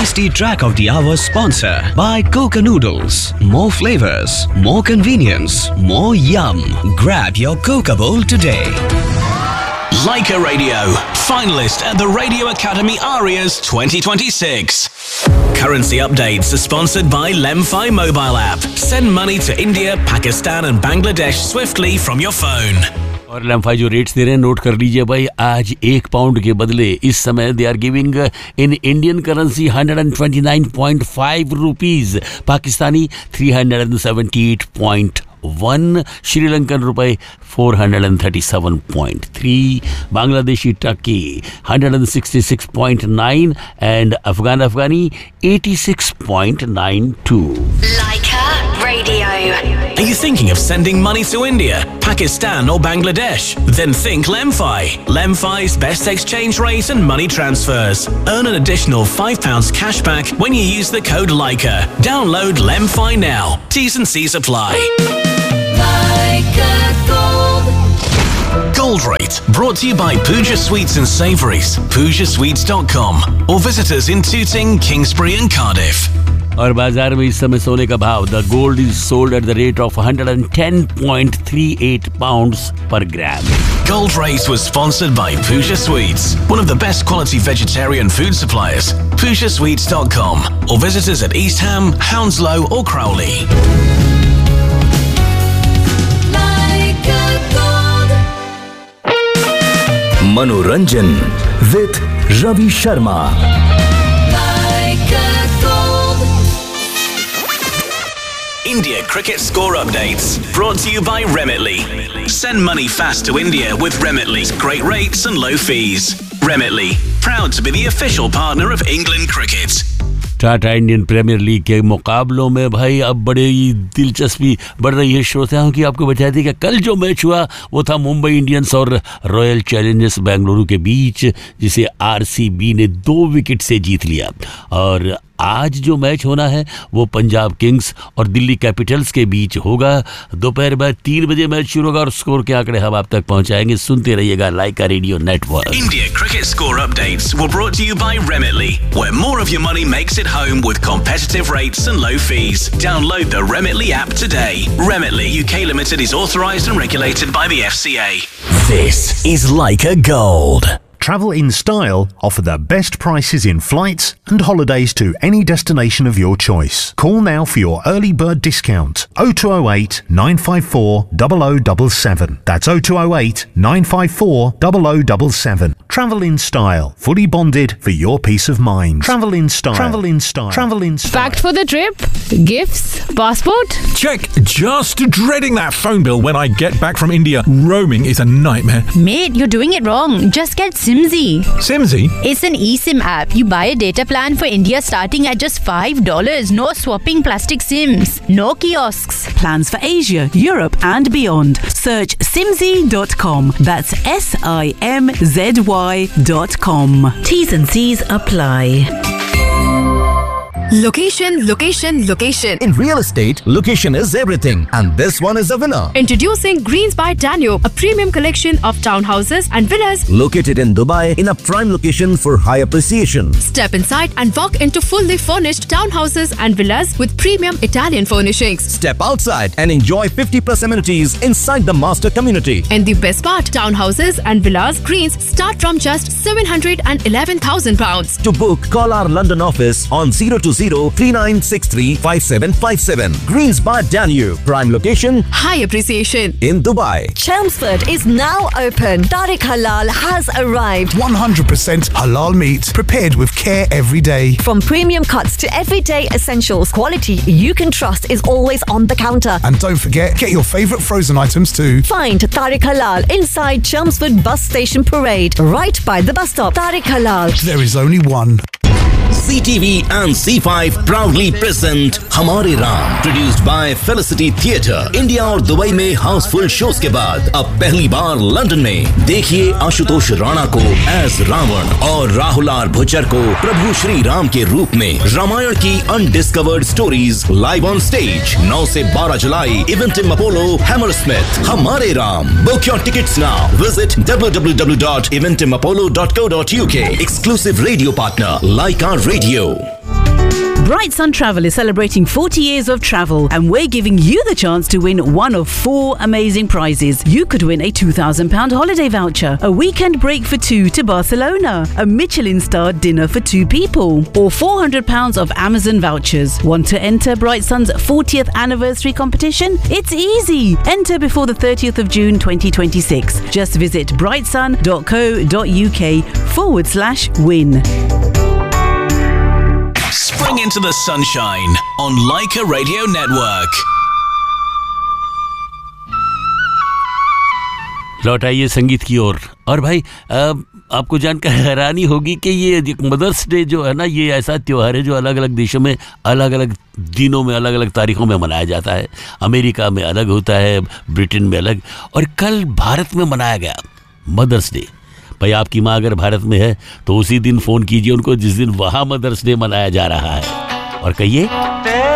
tasty track of the hour sponsor by Coca Noodles. More flavors, more convenience, more yum. Grab your Coca bowl today. Leica Radio, finalist at the Radio Academy Arias 2026. Currency updates are sponsored by Lemfi mobile app. Send money to India, Pakistan and Bangladesh swiftly from your phone. और लेम्फाई जो rates दे रहे हैं note कर लीजिए भाई. आज 1 pound के बदले इस समय they are giving in Indian currency 129.5 rupees, Pakistani 378.1, Sri Lankan रुपए 437.3, Bangladeshi टकी 166.9 and Afghani 86.92. Leica Radio. Are you thinking of sending money to India, Pakistan or Bangladesh? Then think Lemfi. Lemfi's best exchange rate and money transfers. Earn an additional £5 cashback when you use the code Leica. Download Lemfi now. T's and C's apply. Leica Gold. Gold Rate, brought to you by Pooja Sweets and Savouries, PoojaSweets.com, or visit us in Tooting, Kingsbury and Cardiff. और बाजार में इस समय सोने का भाव, the gold is sold at the rate of 110.38 pounds पर ग्राम. Gold Rate was sponsored by Pooja Sweets, one of the best quality vegetarian food suppliers. PoojaSweets.com, or visit us at East Ham, Hounslow or Crowley. Leica Gold. मनोरंजन with Ravi Sharma. Leica Gold. India cricket score updates, brought to you by Remitly. Send money fast to India with Remitly's great rates and low fees. Remitly, proud to be the official partner of England Cricket. Tata Indian premiere league के मुकाबलों में भाई अब बड़ी दिलचस्पी बढ़ रही है. श्रोताओं की आपको बता दें कि कल जो मैच हुआ वो था मुंबई इंडियंस और रॉयल चैलेंजर्स बेंगलुरु के बीच, जिसे आरसीबी ने 2 विकेट से जीत लिया. और आज जो मैच होना है वो पंजाब किंग्स और दिल्ली कैपिटल्स के बीच होगा. दोपहर बाद 3 बजे मैच शुरू होगा और स्कोर के आंकड़े हम आप तक पहुंचाएंगे. सुनते रहिएगा लाइका radio network. India cricket score updates were brought to you by Remitly, where more of your money makes it home with competitive rates and low fees. Download the Remitly app today. Remitly UK Limited is authorised and regulated by the FCA. This is Leica Gold. Travel in Style offer the best prices in flights and holidays to any destination of your choice. Call now for your early bird discount. 0208 954 0077. That's 0208 954 0077. Travel in Style. Fully bonded for your peace of mind. Travel in Style. Travel in Style. Travel in Style. Fact for the trip? Gifts? Passport? Check. Just dreading that phone bill when I get back from India. Roaming is a nightmare. Mate, you're doing it wrong. Just get Simzy. Simzy? It's an eSIM app. You buy a data plan for India starting at just $5. No swapping plastic SIMs. No kiosks. Plans for Asia, Europe and beyond. Search simzy.com. That's SIMZY.com. T's and C's apply. Location, location, location. In real estate, location is everything, and this one is a winner. Introducing Greens by Danube, a premium collection of townhouses and villas Located in Dubai in a prime location for high appreciation. Step inside and walk into fully furnished townhouses and villas with premium Italian furnishings. Step outside and enjoy 50+ amenities inside the master community. And the best part, townhouses and villas Greens start from just £711,000. To book, call our London office on 020-3963-5757. Greens by Danube, prime location High appreciation in Dubai. Chelmsford is now open. Tariq Halal has arrived. 100% halal meat, prepared with care every day. From premium cuts to everyday essentials, quality you can trust is always on the counter. And don't forget, get your favourite frozen items too. Find Tariq Halal inside Chelmsford Bus Station Parade, right by the bus stop. Tariq Halal. There is only one. CTV and C5 proudly present हमारे Ram, produced by Felicity Theatre. India और Dubai में Housefull shows के बाद अब पहली बार London में देखिए आशुतोष राणा को एज रावण और राहुल आर भुच्चर को प्रभु श्री राम के रूप में. रामायण की undiscovered stories live on stage 9 से 12 जुलाई इवेंटिम अपोलो हैमरस्मिथ. हमारे Ram. Book your tickets now. Visit www.eventimapollo.co.uk. Exclusive radio partner Leica Radio. Bright Sun Travel is celebrating 40 years of travel, and we're giving you the chance to win one of 4 amazing prizes. You could win a £2,000 holiday voucher, a weekend break for 2 to Barcelona, a Michelin-starred dinner for 2 people, or £400 of Amazon vouchers. Want to enter Bright Sun's 40th anniversary competition? It's easy. Enter before the 30th of June 2026. Just visit brightsun.co.uk/win. Spring into the sunshine on Leica Radio Network. लौट आइए संगीत की ओर। और भाई आपको जानकर हैरानी होगी कि ये मदर्स डे जो है ना, ये ऐसा त्योहार है जो अलग अलग देशों में अलग अलग दिनों में अलग अलग तारीखों में मनाया जाता है। अमेरिका में अलग होता है, ब्रिटेन में अलग, और कल भारत में मनाया गया मदर्स डे। भाई आपकी माँ अगर भारत में है तो उसी दिन फ़ोन कीजिए उनको जिस दिन वहाँ मदर्स डे मनाया जा रहा है, और कहिए